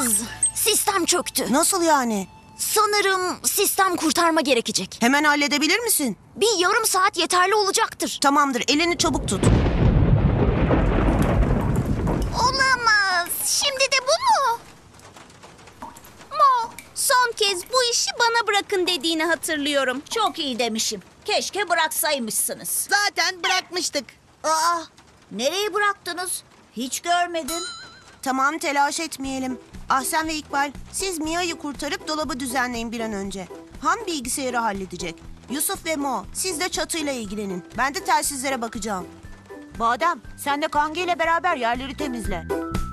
Olamaz. Sistem çöktü. Nasıl yani? Sanırım sistem kurtarma gerekecek. Hemen halledebilir misin? Bir yarım saat yeterli olacaktır. Tamamdır, elini çabuk tut. Olamaz. Şimdi de bu mu? Mo, son kez bu işi bana bırakın dediğini hatırlıyorum. Çok iyi demişim. Keşke bıraksaymışsınız. Zaten bırakmıştık. Aa, nereye bıraktınız? Hiç görmedim. Tamam, telaş etmeyelim. Ahsen ve İkbal, siz Mia'yı kurtarıp dolabı düzenleyin bir an önce. Han bilgisayarı halledecek. Yusuf ve Mo, siz de çatıyla ilgilenin. Ben de telsizlere bakacağım. Badem, sen de Kangi ile beraber yerleri temizle.